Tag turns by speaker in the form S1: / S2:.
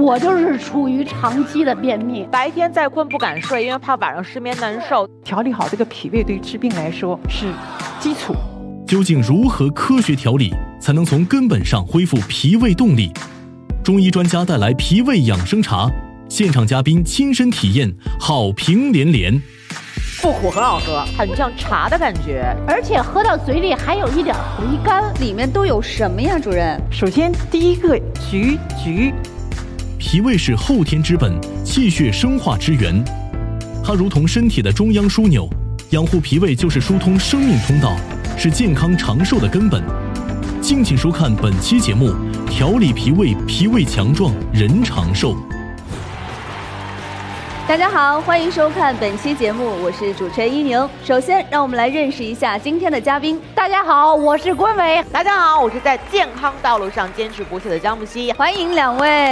S1: 我就是处于长期的便秘，
S2: 白天再困不敢睡，因为怕晚上失眠难受。
S3: 调理好这个脾胃对治病来说是基础。
S4: 究竟如何科学调理，才能从根本上恢复脾胃动力？中医专家带来脾胃养生茶，现场嘉宾亲身体验，好评连连。
S2: 不苦，很好喝，很像茶的感觉，
S1: 而且喝到嘴里还有一点回甘。
S5: 里面都有什么呀，主任？
S3: 首先第一个橘。
S4: 脾胃是后天之本，气血生化之源，它如同身体的中央枢纽，养护脾胃就是疏通生命通道，是健康长寿的根本。敬请收看本期节目，调理脾胃，脾胃强壮，人长寿。
S5: 大家好，欢迎收看本期节目，我是主持人依宁。首先，让我们来认识一下今天的嘉宾。
S1: 大家好，我是关伟。
S2: 大家好，我是在健康道路上坚持不懈的张木希。
S5: 欢迎两位。